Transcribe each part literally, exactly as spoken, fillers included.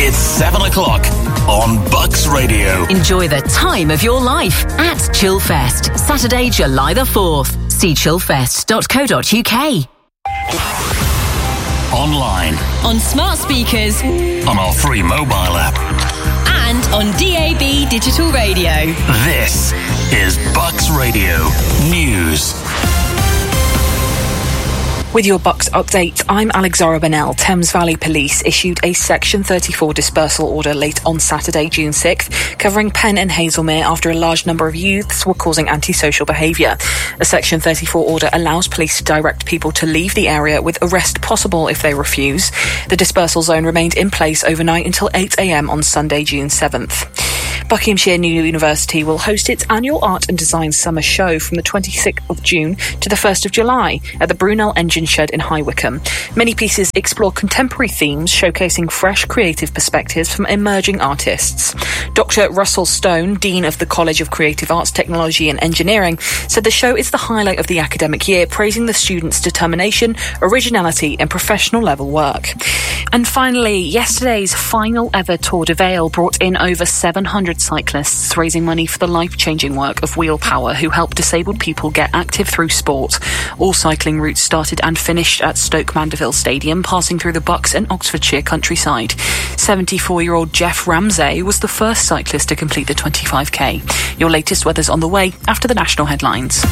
It's seven o'clock on Bucks Radio. Enjoy the time of your life at Chillfest, Saturday, July the fourth. See chillfest dot co dot uk. Online. On smart speakers. On our free mobile app. And on D A B digital radio. This is Bucks Radio News. With your Bucks update, I'm Alexandra Bennell. Thames Valley Police issued a Section thirty-four dispersal order late on Saturday, June sixth, covering Penn and Hazelmere after a large number of youths were causing antisocial behaviour. A Section thirty-four order allows police to direct people to leave the area with arrest possible if they refuse. The dispersal zone remained in place overnight until eight a.m. on Sunday, June seventh. Buckinghamshire New University will host its annual Art and Design Summer Show from the twenty-sixth of June to the first of July at the Brunel Engine Shed in High Wycombe. Many pieces explore contemporary themes, showcasing fresh creative perspectives from emerging artists. Doctor Russell Stone, Dean of the College of Creative Arts, Technology and Engineering, said the show is the highlight of the academic year, praising the students' determination, originality and professional level work. And finally, yesterday's final ever Tour de Vale brought in over seven hundred cyclists, raising money for the life-changing work of Wheel Power, who help disabled people get active through sport. All cycling routes started and finished at Stoke Mandeville Stadium, passing through the Bucks and Oxfordshire countryside. seventy-four-year-old Jeff Ramsey was the first cyclist to complete the twenty-five k. Your latest weather's on the way after the national headlines.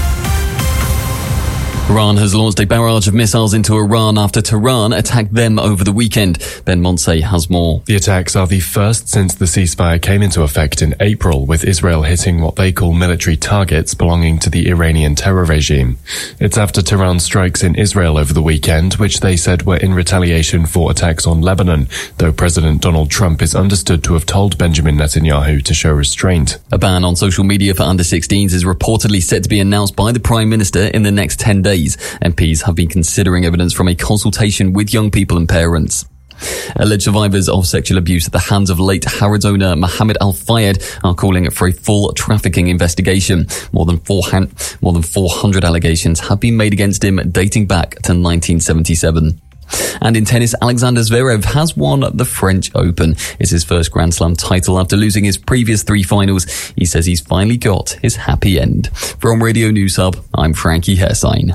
Iran has launched a barrage of missiles into Iran after Tehran attacked them over the weekend. Ben Monsey has more. The attacks are the first since the ceasefire came into effect in April, with Israel hitting what they call military targets belonging to the Iranian terror regime. It's after Tehran's strikes in Israel over the weekend, which they said were in retaliation for attacks on Lebanon, though President Donald Trump is understood to have told Benjamin Netanyahu to show restraint. A ban on social media for under sixteens is reportedly set to be announced by the Prime Minister in the next ten days. M Ps have been considering evidence from a consultation with young people and parents. Alleged survivors of sexual abuse at the hands of late Harrods owner Mohammed Al-Fayed are calling for a full trafficking investigation. More than four hundred allegations have been made against him dating back to nineteen seventy-seven. And in tennis, Alexander Zverev has won the French Open. It's his first Grand Slam title after losing his previous three finals. He says he's finally got his happy end. From Radio News Hub, I'm Frankie Hersign.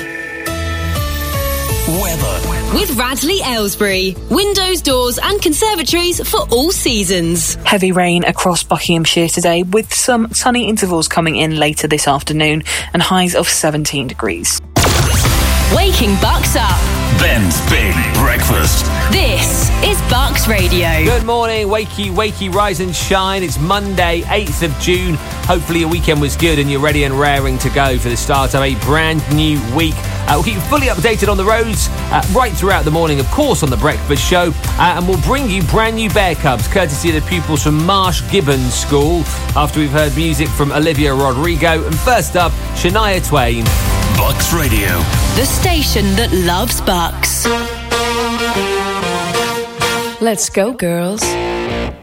Weather. With Radley Aylesbury. Windows, doors and conservatories for all seasons. Heavy rain across Buckinghamshire today, with some sunny intervals coming in later this afternoon, and highs of seventeen degrees. Waking Bucks up. Ben's Big Breakfast. This is Bucks Radio. Good morning, wakey, wakey, rise and shine. It's Monday, eighth of June. Hopefully your weekend was good and you're ready and raring to go for the start of a brand new week. Uh, we'll keep you fully updated on the roads uh, right throughout the morning, of course, on the Breakfast Show. Uh, and we'll bring you brand new Bear Cubs, courtesy of the pupils from Marsh Gibbons School, after we've heard music from Olivia Rodrigo. And first up, Shania Twain. Bucks Radio. The station that loves Bucks. Let's go, girls.